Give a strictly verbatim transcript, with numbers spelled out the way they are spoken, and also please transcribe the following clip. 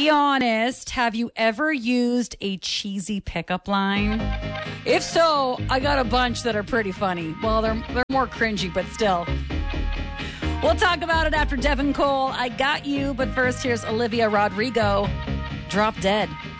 Be honest, have you ever used a cheesy pickup line? If so, I got a bunch that are pretty funny. Well, they're, they're more cringy, but still. We'll talk about it after Devin Cole. I got you, but first, here's Olivia Rodrigo. Drop Dead.